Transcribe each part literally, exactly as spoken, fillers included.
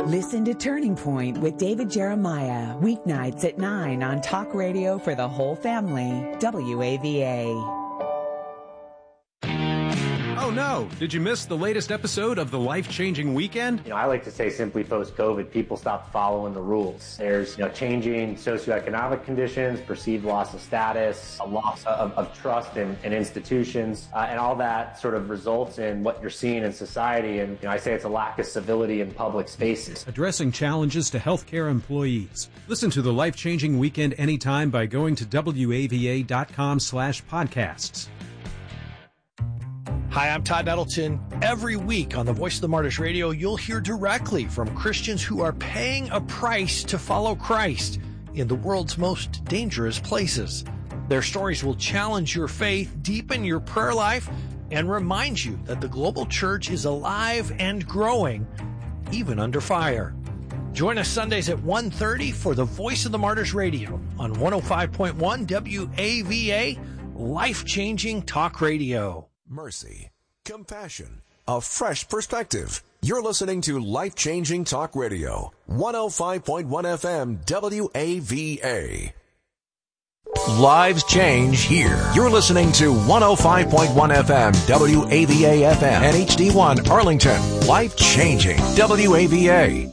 Listen to Turning Point with David Jeremiah, weeknights at nine on Talk Radio for the whole family, W A V A. Oh no, did you miss the latest episode of The Life-Changing Weekend? You know, I like to say simply post-COVID, people stopped following the rules. There's, you know, changing socioeconomic conditions, perceived loss of status, a loss of, of trust in, in institutions, uh, and all that sort of results in what you're seeing in society. And, you know, I say it's a lack of civility in public spaces. Addressing challenges to healthcare employees. Listen to The Life-Changing Weekend anytime by going to W A V A dot com slash podcasts. Hi, I'm Todd Nettleton. Every week on the Voice of the Martyrs Radio, you'll hear directly from Christians who are paying a price to follow Christ in the world's most dangerous places. Their stories will challenge your faith, deepen your prayer life, and remind you that the global church is alive and growing, even under fire. Join us Sundays at one thirty for the Voice of the Martyrs Radio on one oh five point one W A V A, life-changing talk radio. Mercy, compassion, a fresh perspective. You're listening to Life-Changing Talk Radio, one oh five point one F M W A V A. Lives change here. You're listening to one oh five point one F M W A V A F M and H D one Arlington. Life-Changing W A V A.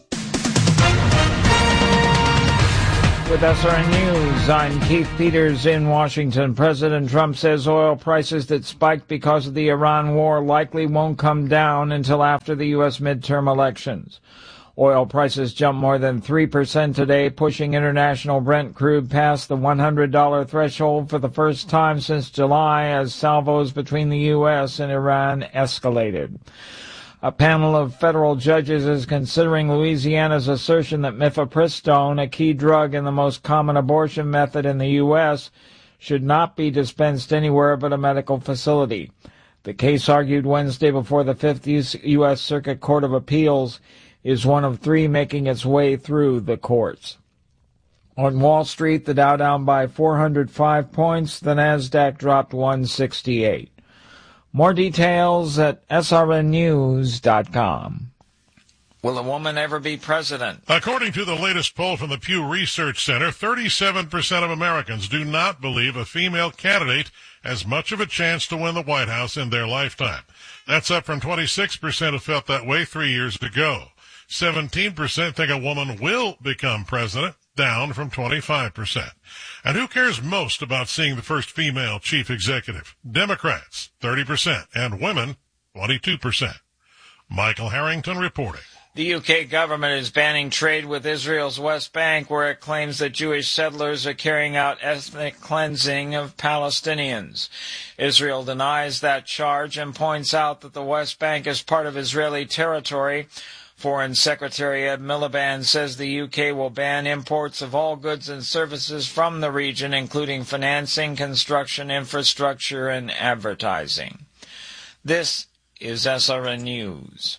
With S R N News, I'm Keith Peters in Washington. President Trump says oil prices that spiked because of the Iran war likely won't come down until after the U S midterm elections. Oil prices jumped more than three percent today, pushing international Brent crude past the one hundred dollars threshold for the first time since July as salvos between the U S and Iran escalated. A panel of federal judges is considering Louisiana's assertion that mifepristone, a key drug and the most common abortion method in the U S, should not be dispensed anywhere but a medical facility. The case, argued Wednesday before the Fifth U S Circuit Court of Appeals, is one of three making its way through the courts. On Wall Street, the Dow down by four hundred five points, the Nasdaq dropped one sixty-eight. More details at S R N news dot com. Will a woman ever be president? According to the latest poll from the Pew Research Center, thirty-seven percent of Americans do not believe a female candidate has much of a chance to win the White House in their lifetime. That's up from twenty-six percent who felt that way three years ago. seventeen percent think a woman will become president, down from twenty-five percent. And who cares most about seeing the first female chief executive? Democrats, thirty percent, and women, twenty-two percent. Michael Harrington reporting. The U K government is banning trade with Israel's West Bank, where it claims that Jewish settlers are carrying out ethnic cleansing of Palestinians. Israel denies that charge and points out that the West Bank is part of Israeli territory. Foreign Secretary Ed Miliband says the U K will ban imports of all goods and services from the region, including financing, construction, infrastructure, and advertising. This is S R N News.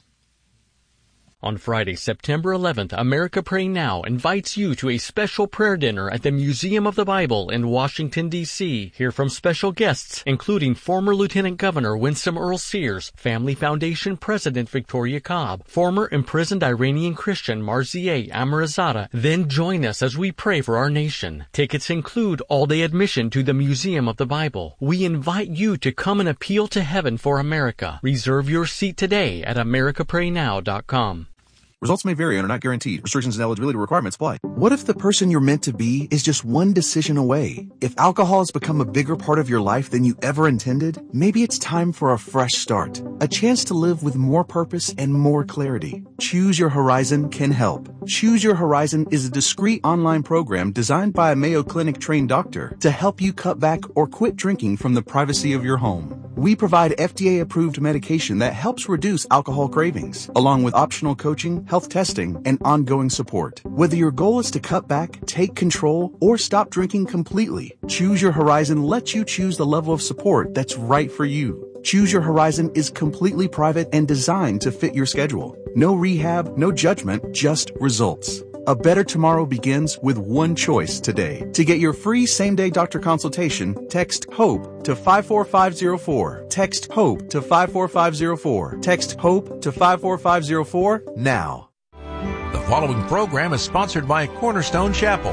On Friday, September eleventh, America Pray Now invites you to a special prayer dinner at the Museum of the Bible in Washington, D C Hear from special guests, including former Lieutenant Governor Winsome Earl Sears, Family Foundation President Victoria Cobb, former imprisoned Iranian Christian Marzieh Amirzadeh. Then join us as we pray for our nation. Tickets include all-day admission to the Museum of the Bible. We invite you to come and appeal to heaven for America. Reserve your seat today at america pray now dot com. Results may vary and are not guaranteed. Restrictions and eligibility requirements apply. What if the person you're meant to be is just one decision away? If alcohol has become a bigger part of your life than you ever intended, maybe it's time for a fresh start. A chance to live with more purpose and more clarity. Choose Your Horizon can help. Choose Your Horizon is a discreet online program designed by a Mayo Clinic trained doctor to help you cut back or quit drinking from the privacy of your home. We provide F D A-approved medication that helps reduce alcohol cravings, along with optional coaching, health testing, and ongoing support. Whether your goal is to cut back, take control, or stop drinking completely, Choose Your Horizon lets you choose the level of support that's right for you. Choose Your Horizon is completely private and designed to fit your schedule. No rehab, no judgment, just results. A better tomorrow begins with one choice today. To get your free same-day doctor consultation, text HOPE to five four five zero four. Text HOPE to five four five zero four. Text HOPE to five four five zero four now. The following program is sponsored by Cornerstone Chapel.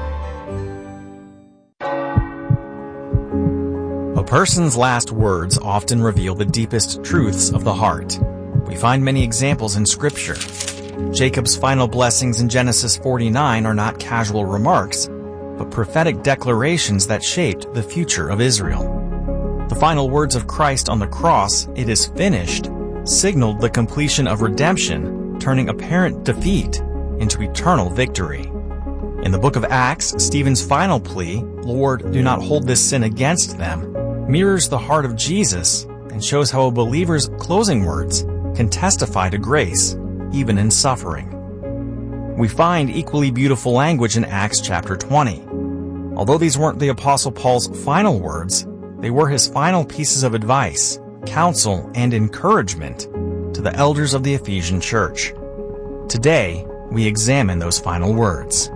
A person's last words often reveal the deepest truths of the heart. We find many examples in Scripture. Jacob's final blessings in Genesis forty-nine are not casual remarks, but prophetic declarations that shaped the future of Israel. The final words of Christ on the cross, "It is finished," signaled the completion of redemption, turning apparent defeat into eternal victory. In the book of Acts, Stephen's final plea, "Lord, do not hold this sin against them," mirrors the heart of Jesus and shows how a believer's closing words can testify to grace, even in suffering. We find equally beautiful language in Acts chapter twenty. Although these weren't the Apostle Paul's final words, they were his final pieces of advice, counsel, and encouragement to the elders of the Ephesian church. Today, we examine those final words.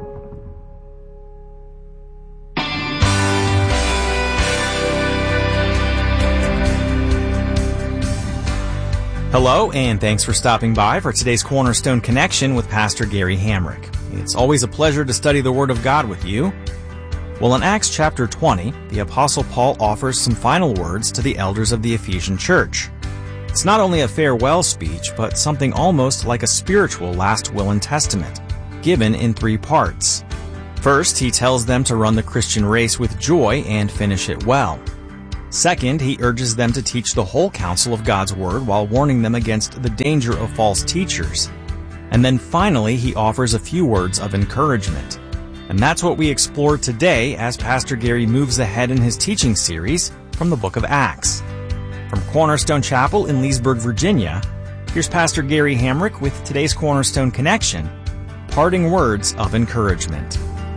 Hello, and thanks for stopping by for today's Cornerstone Connection with Pastor Gary Hamrick. It's always a pleasure to study the Word of God with you. Well, in Acts chapter twenty, the Apostle Paul offers some final words to the elders of the Ephesian church. It's not only a farewell speech, but something almost like a spiritual last will and testament, given in three parts. First, he tells them to run the Christian race with joy and finish it well. Second, he urges them to teach the whole counsel of God's Word while warning them against the danger of false teachers. And then finally, he offers a few words of encouragement. And that's what we explore today as Pastor Gary moves ahead in his teaching series from the book of Acts. From Cornerstone Chapel in Leesburg, Virginia, here's Pastor Gary Hamrick with today's Cornerstone Connection, parting words of encouragement.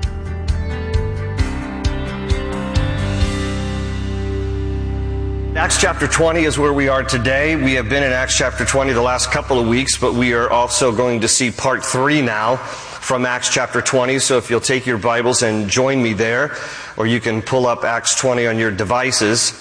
Acts chapter twenty is where we are today. We have been in Acts chapter twenty the last couple of weeks, but we are also going to see part three now from Acts chapter twenty. So if you'll take your Bibles and join me there, or you can pull up Acts twenty on your devices.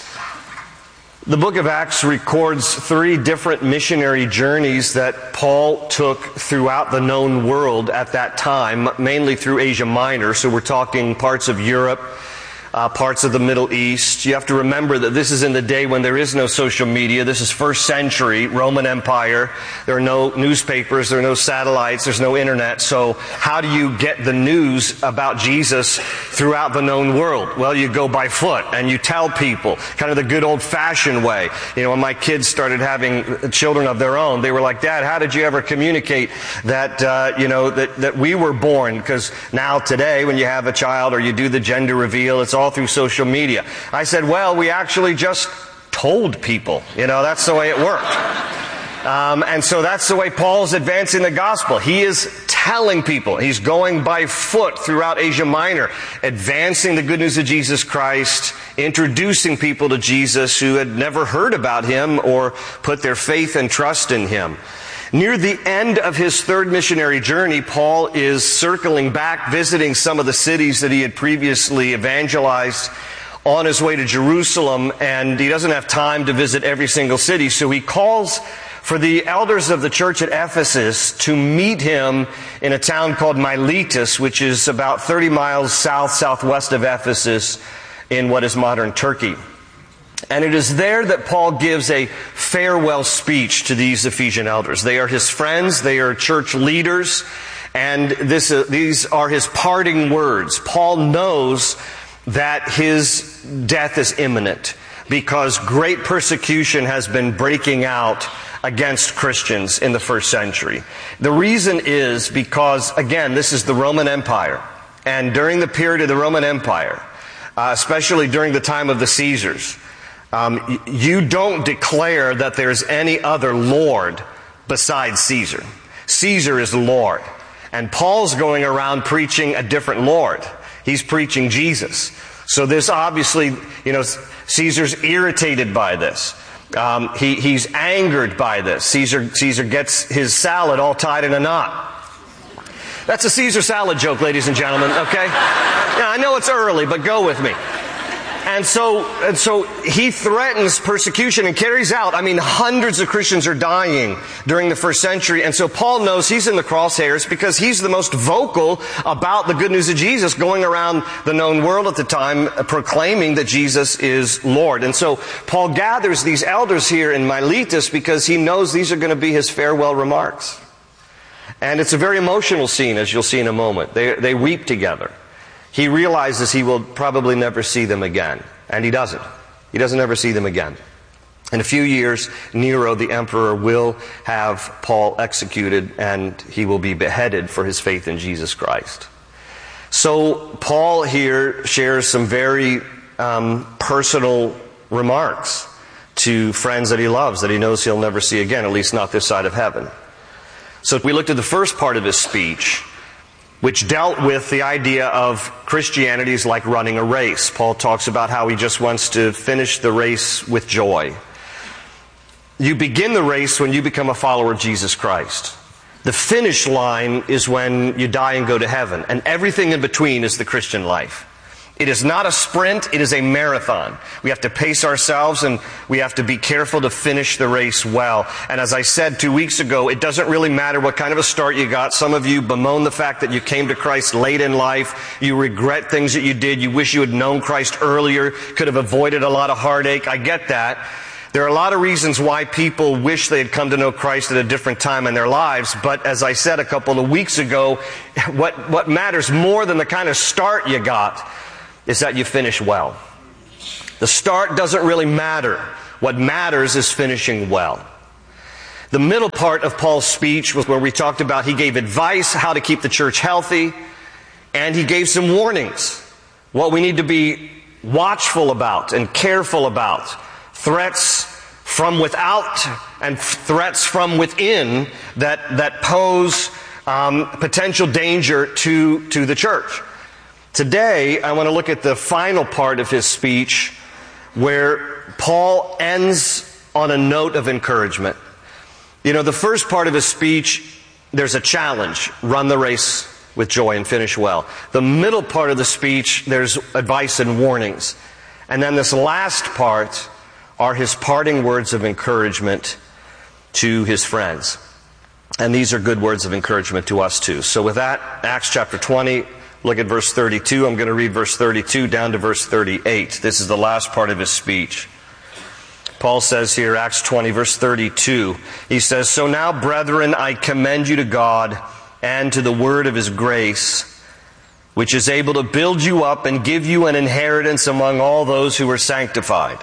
The book of Acts records three different missionary journeys that Paul took throughout the known world at that time, mainly through Asia Minor. So we're talking parts of Europe, Uh, parts of the Middle East. You have to remember that this is in the day when there is no social media. This is first century Roman Empire. There are no newspapers, there are no satellites, there's no internet. So how do you get the news about Jesus throughout the known world? Well, you go by foot and you tell people, kind of the good old-fashioned way. You know, when my kids started having children of their own, they were like, "Dad, how did you ever communicate that, uh, you know, that, that we were born?" Because now today, when you have a child or you do the gender reveal, it's all through social media. I said, well, we actually just told people. You know, that's the way it worked. Um, and so that's the way Paul's advancing the gospel. He is telling people. He's going by foot throughout Asia Minor, advancing the good news of Jesus Christ, introducing people to Jesus who had never heard about Him or put their faith and trust in Him. Near the end of his third missionary journey, Paul is circling back, visiting some of the cities that he had previously evangelized on his way to Jerusalem, and he doesn't have time to visit every single city, so he calls for the elders of the church at Ephesus to meet him in a town called Miletus, which is about thirty miles south-southwest of Ephesus in what is modern Turkey. And it is there that Paul gives a farewell speech to these Ephesian elders. They are his friends, they are church leaders, and this, uh, these are his parting words. Paul knows that his death is imminent because great persecution has been breaking out against Christians in the first century. The reason is because, again, this is the Roman Empire. And during the period of the Roman Empire, uh, especially during the time of the Caesars, Um, you don't declare that there's any other Lord besides Caesar. Caesar is the Lord. And Paul's going around preaching a different Lord. He's preaching Jesus. So this obviously, you know, Caesar's irritated by this. Um, he, he's angered by this. Caesar, Caesar gets his salad all tied in a knot. That's a Caesar salad joke, ladies and gentlemen, okay? Now, I know it's early, but go with me. And so, and so he threatens persecution and carries out, I mean, hundreds of Christians are dying during the first century. And so Paul knows he's in the crosshairs because he's the most vocal about the good news of Jesus, going around the known world at the time, proclaiming that Jesus is Lord. And so Paul gathers these elders here in Miletus because he knows these are going to be his farewell remarks. And it's a very emotional scene, as you'll see in a moment. They, they weep together. He realizes he will probably never see them again. And he doesn't. He doesn't ever see them again. In a few years, Nero, the emperor, will have Paul executed, and he will be beheaded for his faith in Jesus Christ. So Paul here shares some very um, personal remarks to friends that he loves, that he knows he'll never see again, at least not this side of heaven. So if we looked at the first part of his speech, which dealt with the idea of Christianity is like running a race. Paul talks about how he just wants to finish the race with joy. You begin the race when you become a follower of Jesus Christ. The finish line is when you die and go to heaven. And everything in between is the Christian life. It is not a sprint, it is a marathon. We have to pace ourselves and we have to be careful to finish the race well. And as I said two weeks ago, it doesn't really matter what kind of a start you got. Some of you bemoan the fact that you came to Christ late in life. You regret things that you did. You wish you had known Christ earlier, could have avoided a lot of heartache. I get that. There are a lot of reasons why people wish they had come to know Christ at a different time in their lives. But as I said a couple of weeks ago, what, what matters more than the kind of start you got is that you finish well. The start doesn't really matter. What matters is finishing well. The middle part of Paul's speech was where we talked about he gave advice how to keep the church healthy, and he gave some warnings, what we need to be watchful about and careful about. Threats from without and threats from within that, that pose um, potential danger to, to the church. Today, I want to look at the final part of his speech where Paul ends on a note of encouragement. You know, the first part of his speech, there's a challenge. Run the race with joy and finish well. The middle part of the speech, there's advice and warnings. And then this last part are his parting words of encouragement to his friends. And these are good words of encouragement to us too. So with that, Acts chapter twenty, look at verse thirty-two. I'm going to read verse thirty-two down to verse thirty-eight. This is the last part of his speech. Paul says here, Acts twenty, verse thirty-two, he says, "So now, brethren, I commend you to God and to the word of His grace, which is able to build you up and give you an inheritance among all those who are sanctified.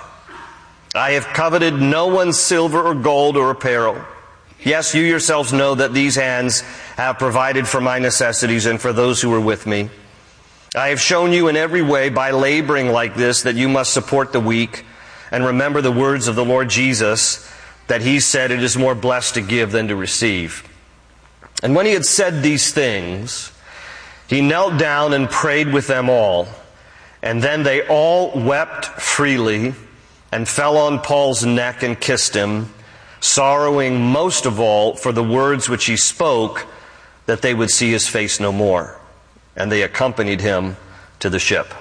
I have coveted no one's silver or gold or apparel. Yes, you yourselves know that these hands have provided for my necessities and for those who are with me. I have shown you in every way by laboring like this that you must support the weak and remember the words of the Lord Jesus, that He said, it is more blessed to give than to receive. And when he had said these things, he knelt down and prayed with them all. And then they all wept freely and fell on Paul's neck and kissed him, sorrowing most of all for the words which he spoke, that they would see his face no more. And they accompanied him to the ship."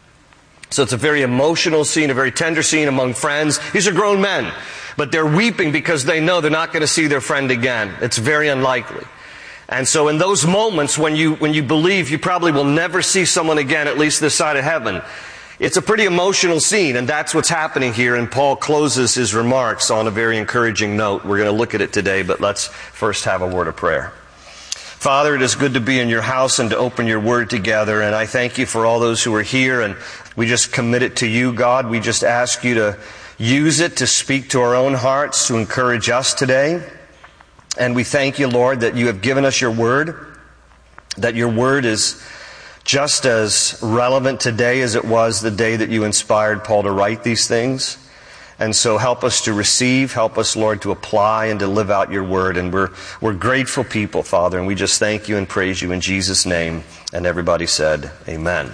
So it's a very emotional scene, a very tender scene among friends. These are grown men, but they're weeping because they know they're not going to see their friend again. It's very unlikely. And so in those moments when you, when you believe you probably will never see someone again, at least this side of heaven, it's a pretty emotional scene, and that's what's happening here. And Paul closes his remarks on a very encouraging note. We're going to look at it today, but let's first have a word of prayer. Father, it is good to be in your house and to open your word together, and I thank you for all those who are here, and we just commit it to you, God. We just ask you to use it to speak to our own hearts, to encourage us today. And we thank you, Lord, that you have given us your word, that your word is just as relevant today as it was the day that you inspired Paul to write these things. And so help us to receive, help us, Lord, to apply and to live out your word. And we're, we're grateful people, Father, and we just thank you and praise you in Jesus' name. And everybody said, amen.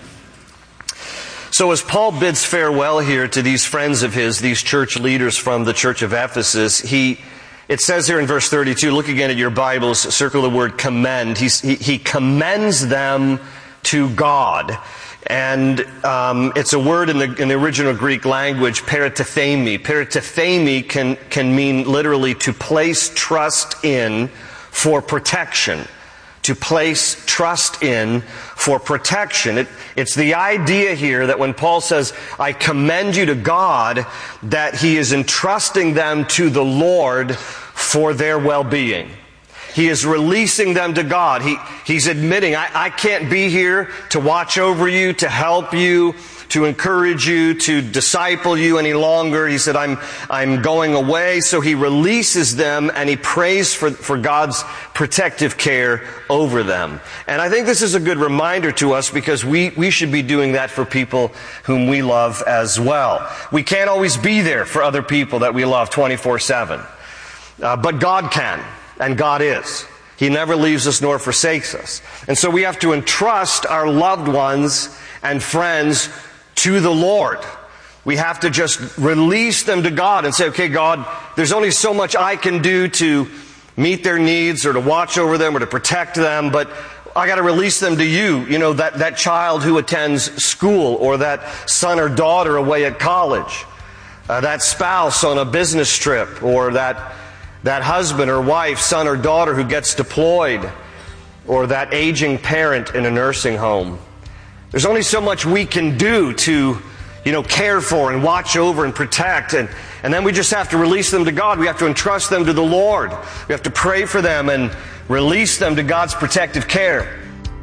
So as Paul bids farewell here to these friends of his, these church leaders from the church of Ephesus, he, it says here in verse thirty-two, look again at your Bibles, circle the word commend. He's, he, he commends them to God. And um, it's a word in the in the original Greek language, peritithemi. Peritithemi can can mean literally to place trust in for protection. To place trust in for protection. It, it's the idea here that when Paul says, I commend you to God, that he is entrusting them to the Lord for their well-being. He is releasing them to God. He, he's admitting, I, I can't be here to watch over you, to help you, to encourage you, to disciple you any longer. He said, I'm, I'm going away. So he releases them and he prays for, for God's protective care over them. And I think this is a good reminder to us because we, we should be doing that for people whom we love as well. We can't always be there for other people that we love twenty-four seven. Uh, but God can. And God is. He never leaves us nor forsakes us. And so we have to entrust our loved ones and friends to the Lord. We have to just release them to God and say, okay, God, there's only so much I can do to meet their needs or to watch over them or to protect them, but I got to release them to you. You know, that, that child who attends school or that son or daughter away at college, uh, that spouse on a business trip or that That husband or wife, son or daughter who gets deployed, or that aging parent in a nursing home. There's only so much we can do to, you know, care for and watch over and protect. And, and then we just have to release them to God. We have to entrust them to the Lord. We have to pray for them and release them to God's protective care.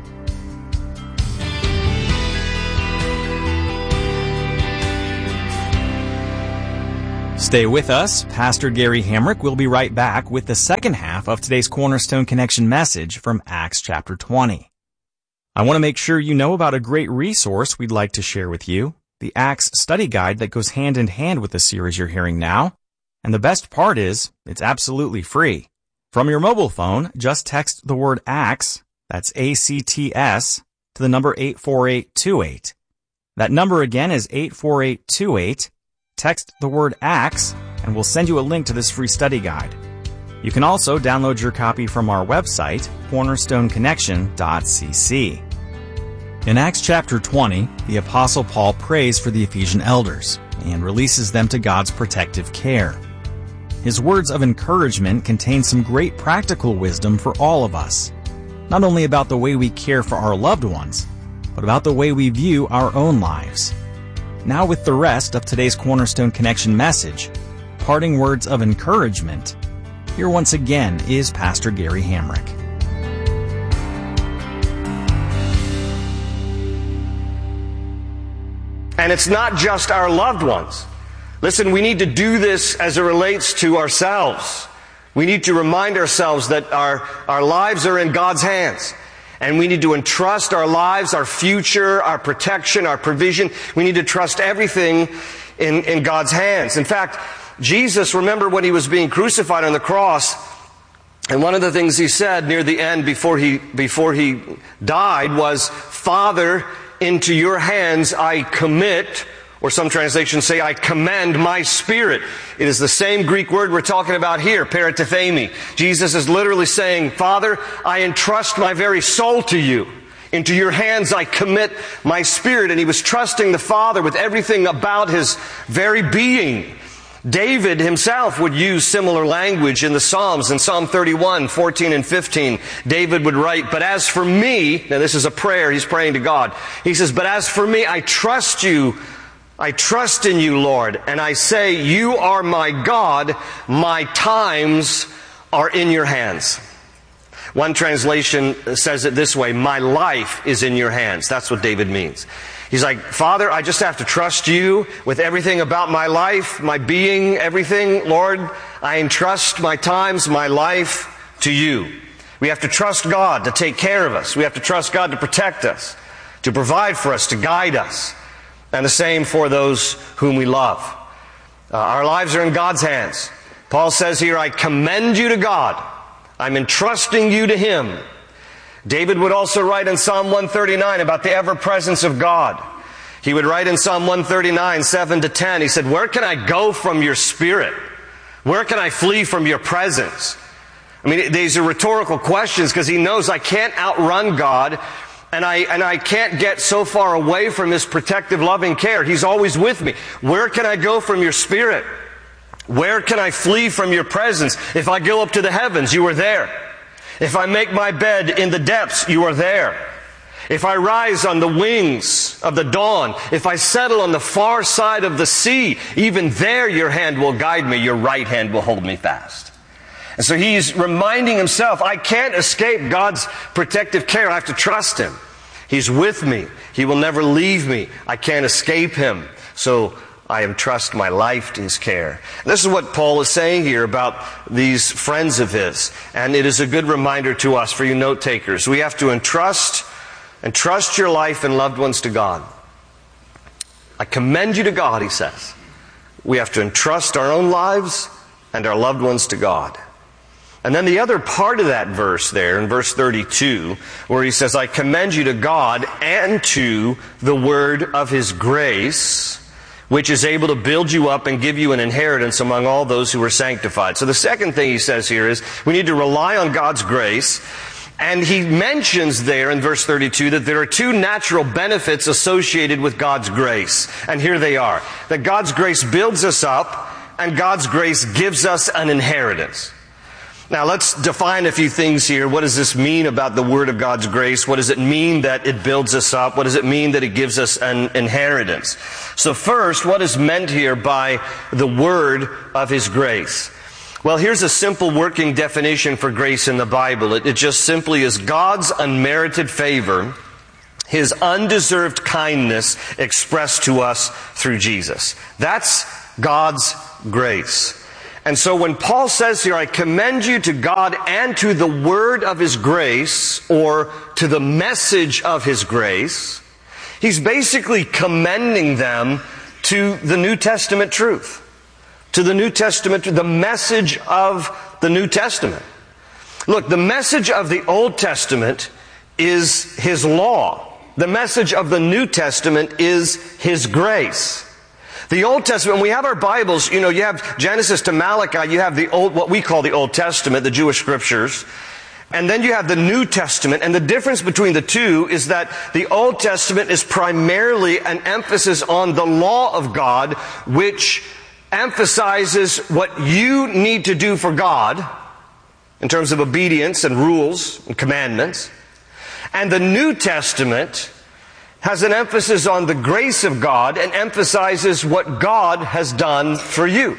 Stay with us. Pastor Gary Hamrick will be right back with the second half of today's Cornerstone Connection message from Acts chapter twenty. I want to make sure you know about a great resource we'd like to share with you, the Acts study guide that goes hand in hand with the series you're hearing now. And the best part is, it's absolutely free. From your mobile phone, just text the word Acts, that's A C T S, to the number eight four eight two eight. That number again is eight four eight two eight. Text the word Acts, and we'll send you a link to this free study guide. You can also download your copy from our website, cornerstone connection dot c c. In Acts chapter twenty, the Apostle Paul prays for the Ephesian elders and releases them to God's protective care. His words of encouragement contain some great practical wisdom for all of us, not only about the way we care for our loved ones, but about the way we view our own lives. Now with the rest of today's Cornerstone Connection message, parting words of encouragement, here once again is Pastor Gary Hamrick. And it's not just our loved ones. Listen, we need to do this as it relates to ourselves. We need to remind ourselves that our, our lives are in God's hands. And we need to entrust our lives, our future, our protection, our provision. We need to trust everything in, in God's hands. In fact, Jesus, remember when he was being crucified on the cross, and one of the things he said near the end before he, before he died was, Father, into your hands I commit, or some translations say, I commend my spirit. It is the same Greek word we're talking about here, peritithemi. Jesus is literally saying, Father, I entrust my very soul to you. Into your hands I commit my spirit. And he was trusting the Father with everything about his very being. David himself would use similar language in the Psalms. In Psalm thirty-one, fourteen and fifteen, David would write, but as for me, now this is a prayer he's praying to God. He says, but as for me, I trust you, I trust in you, Lord, and I say, you are my God, my times are in your hands. One translation says it this way, my life is in your hands. That's what David means. He's like, Father, I just have to trust you with everything about my life, my being, everything. Lord, I entrust my times, my life to you. We have to trust God to take care of us. We have to trust God to protect us, to provide for us, to guide us. And the same for those whom we love. Uh, our lives are in God's hands. Paul says here, I commend you to God. I'm entrusting you to Him. David would also write in Psalm one thirty-nine about the ever-presence of God. He would write in Psalm one thirty-nine, seven to ten, he said, where can I go from your spirit? Where can I flee from your presence? I mean, these are rhetorical questions because he knows I can't outrun God And I, and I can't get so far away from His protective, loving care. He's always with me. Where can I go from your Spirit? Where can I flee from your presence? If I go up to the heavens, you are there. If I make my bed in the depths, you are there. If I rise on the wings of the dawn, if I settle on the far side of the sea, even there your hand will guide me, your right hand will hold me fast. And so he's reminding himself, I can't escape God's protective care. I have to trust Him. He's with me. He will never leave me. I can't escape Him. So I entrust my life to His care. This is what Paul is saying here about these friends of his. And it is a good reminder to us, for you note takers. We have to entrust, entrust your life and loved ones to God. I commend you to God, he says. We have to entrust our own lives and our loved ones to God. And then the other part of that verse there, in verse thirty-two, where he says, I commend you to God and to the word of His grace, which is able to build you up and give you an inheritance among all those who are sanctified. So the second thing he says here is, we need to rely on God's grace. And he mentions there in verse thirty-two that there are two natural benefits associated with God's grace. And here they are. That God's grace builds us up, and God's grace gives us an inheritance. Now let's define a few things here. What does this mean about the Word of God's grace? What does it mean that it builds us up? What does it mean that it gives us an inheritance? So first, what is meant here by the Word of His grace? Well, here's a simple working definition for grace in the Bible. It, it just simply is God's unmerited favor, His undeserved kindness expressed to us through Jesus. That's God's grace. And so when Paul says here, I commend you to God and to the word of His grace, or to the message of His grace, he's basically commending them to the New Testament truth. To the New Testament, the message of the New Testament. Look, the message of the Old Testament is His law. The message of the New Testament is His grace. The Old Testament, when we have our Bibles, you know, you have Genesis to Malachi, you have the old, what we call the Old Testament, the Jewish Scriptures. And then you have the New Testament. And the difference between the two is that the Old Testament is primarily an emphasis on the law of God, which emphasizes what you need to do for God in terms of obedience and rules and commandments. And the New Testament has an emphasis on the grace of God and emphasizes what God has done for you.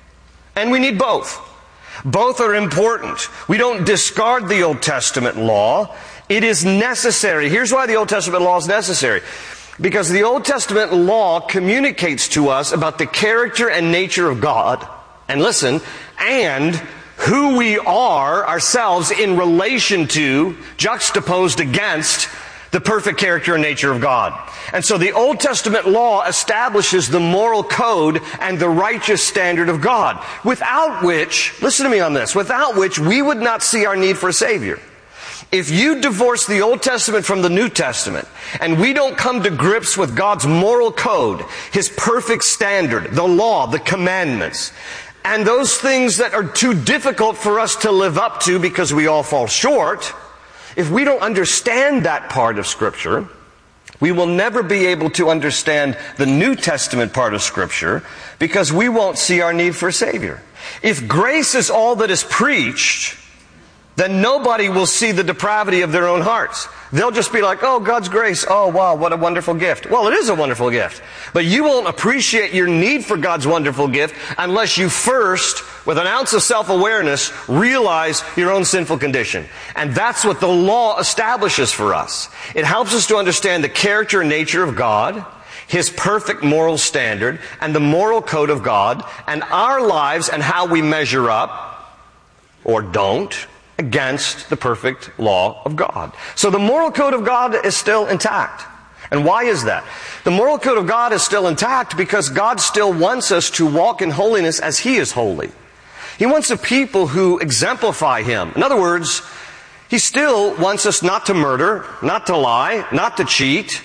And we need both. Both are important. We don't discard the Old Testament law. It is necessary. Here's why the Old Testament law is necessary. Because the Old Testament law communicates to us about the character and nature of God. And listen, and who we are ourselves in relation to, juxtaposed against, the perfect character and nature of God. And so the Old Testament law establishes the moral code and the righteous standard of God, without which, listen to me on this, without which we would not see our need for a Savior. If you divorce the Old Testament from the New Testament, and we don't come to grips with God's moral code, His perfect standard, the law, the commandments, and those things that are too difficult for us to live up to because we all fall short, if we don't understand that part of Scripture, we will never be able to understand the New Testament part of Scripture because we won't see our need for a Savior. If grace is all that is preached, then nobody will see the depravity of their own hearts. They'll just be like, oh, God's grace. Oh, wow, what a wonderful gift. Well, it is a wonderful gift. But you won't appreciate your need for God's wonderful gift unless you first, with an ounce of self-awareness, realize your own sinful condition. And that's what the law establishes for us. It helps us to understand the character and nature of God, His perfect moral standard, and the moral code of God, and our lives and how we measure up, or don't, against the perfect law of God. So the moral code of God is still intact. And why is that? The moral code of God is still intact because God still wants us to walk in holiness as He is holy. He wants a people who exemplify Him. In other words, He still wants us not to murder, not to lie, not to cheat,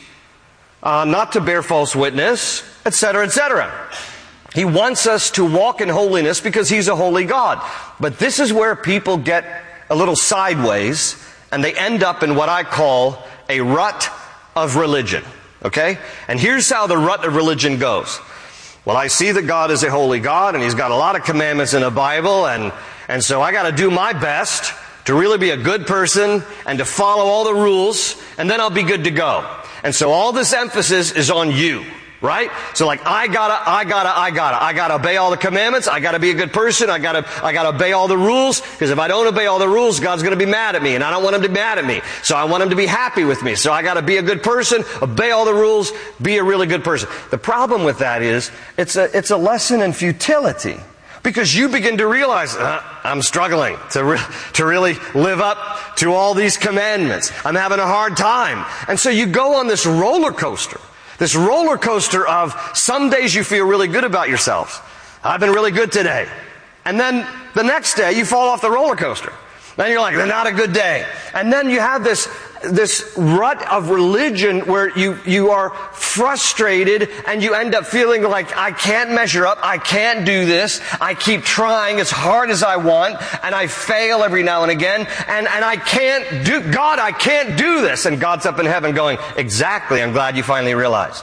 uh, not to bear false witness, et cetera, et cetera. He wants us to walk in holiness because He's a holy God. But this is where people get a little sideways, and they end up in what I call a rut of religion. Okay? And here's how the rut of religion goes. Well, I see that God is a holy God, and He's got a lot of commandments in the Bible, and, and so I got to do my best to really be a good person and to follow all the rules, and then I'll be good to go. And so all this emphasis is on you. Right? So like, I gotta, I gotta, I gotta, I gotta obey all the commandments, I gotta be a good person, I gotta, I gotta obey all the rules, because if I don't obey all the rules, God's gonna be mad at me, and I don't want Him to be mad at me. So I want Him to be happy with me. So I gotta be a good person, obey all the rules, be a really good person. The problem with that is, it's a, it's a lesson in futility. Because you begin to realize, uh, I'm struggling to re- to really live up to all these commandments. I'm having a hard time. And so you go on this roller coaster. This roller coaster of some days you feel really good about yourselves. I've been really good today. And then the next day you fall off the roller coaster. Then you're like, not a good day. And then you have this, this rut of religion where you, you are frustrated and you end up feeling like, I can't measure up, I can't do this, I keep trying as hard as I want, and I fail every now and again, and, and I can't do, God, I can't do this. And God's up in heaven going, exactly, I'm glad you finally realized.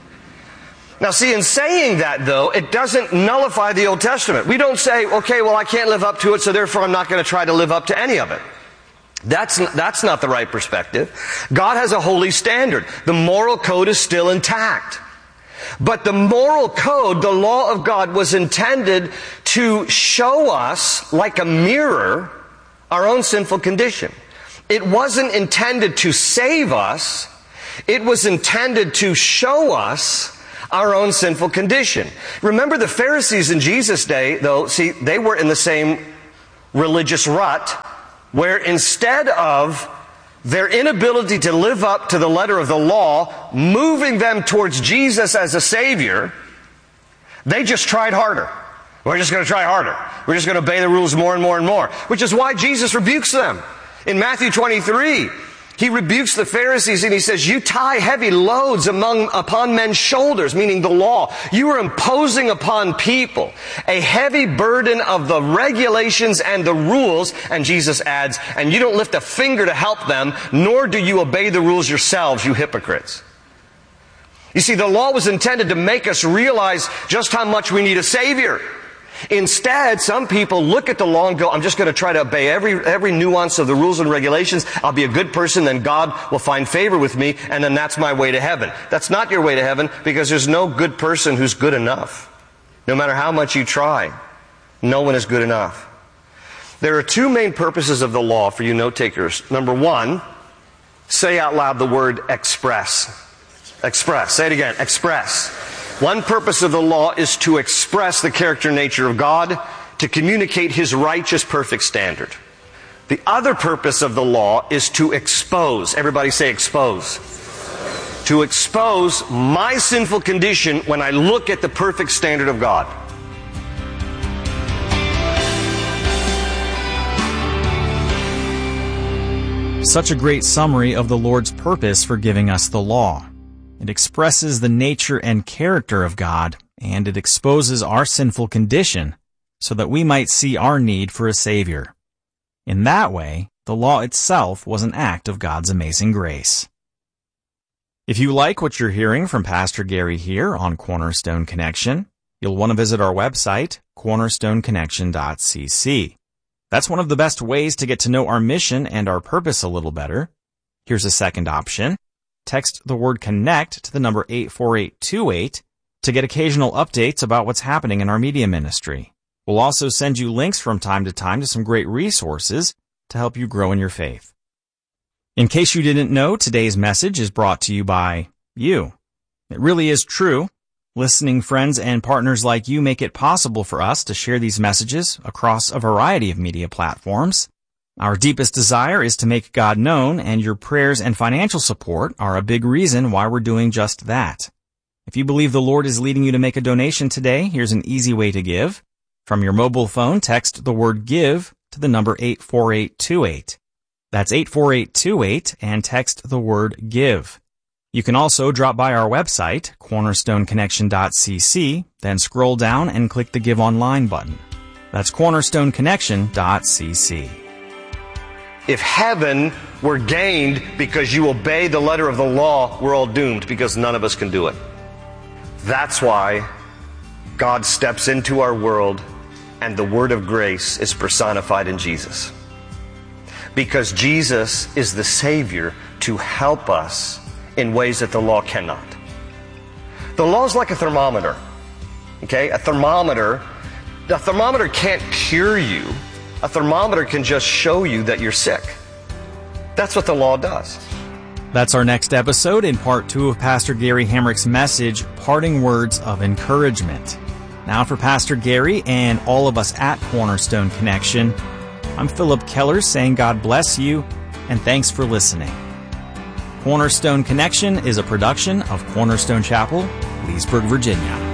Now see, in saying that though, it doesn't nullify the Old Testament. We don't say, okay, well I can't live up to it, so therefore I'm not going to try to live up to any of it. That's, that's not the right perspective. God has a holy standard. The moral code is still intact. But the moral code, the law of God, was intended to show us, like a mirror, our own sinful condition. It wasn't intended to save us. It was intended to show us our own sinful condition. Remember the Pharisees in Jesus' day, though, see, they were in the same religious rut, where instead of their inability to live up to the letter of the law, moving them towards Jesus as a Savior, they just tried harder. We're just going to try harder. We're just going to obey the rules more and more and more. Which is why Jesus rebukes them. In Matthew twenty-three, He rebukes the Pharisees and He says, you tie heavy loads among, upon men's shoulders, meaning the law. You are imposing upon people a heavy burden of the regulations and the rules. And Jesus adds, and you don't lift a finger to help them, nor do you obey the rules yourselves, you hypocrites. You see, the law was intended to make us realize just how much we need a Savior. Instead, some people look at the law and go, I'm just going to try to obey every every nuance of the rules and regulations. I'll be a good person, then God will find favor with me, and then that's my way to heaven. That's not your way to heaven, because there's no good person who's good enough. No matter how much you try, no one is good enough. There are two main purposes of the law for you note takers. Number one, say out loud the word express. Express. Say it again. Express. One purpose of the law is to express the character and nature of God, to communicate His righteous, perfect standard. The other purpose of the law is to expose. Everybody say expose. To expose my sinful condition when I look at the perfect standard of God. Such a great summary of the Lord's purpose for giving us the law. It expresses the nature and character of God, and it exposes our sinful condition so that we might see our need for a Savior. In that way, the law itself was an act of God's amazing grace. If you like what you're hearing from Pastor Gary here on Cornerstone Connection, you'll want to visit our website, cornerstone connection dot c c. That's one of the best ways to get to know our mission and our purpose a little better. Here's a second option. Text the word CONNECT to the number eight four eight two eight to get occasional updates about what's happening in our media ministry. We'll also send you links from time to time to some great resources to help you grow in your faith. In case you didn't know, today's message is brought to you by you. It really is true. Listening friends and partners like you make it possible for us to share these messages across a variety of media platforms. Our deepest desire is to make God known, and your prayers and financial support are a big reason why we're doing just that. If you believe the Lord is leading you to make a donation today, here's an easy way to give. From your mobile phone, text the word GIVE to the number eight four eight two eight. That's eight four eight two eight, and text the word GIVE. You can also drop by our website, cornerstone connection dot c c, then scroll down and click the Give Online button. That's cornerstone connection dot c c. If heaven were gained because you obey the letter of the law, we're all doomed because none of us can do it. That's why God steps into our world and the word of grace is personified in Jesus. Because Jesus is the Savior to help us in ways that the law cannot. The law is like a thermometer. Okay? A thermometer, the thermometer can't cure you. A thermometer can just show you that you're sick. That's what the law does. That's our next episode in part two of Pastor Gary Hamrick's message, Parting Words of Encouragement. Now for Pastor Gary and all of us at Cornerstone Connection, I'm Philip Keller saying God bless you and thanks for listening. Cornerstone Connection is a production of Cornerstone Chapel, Leesburg, Virginia.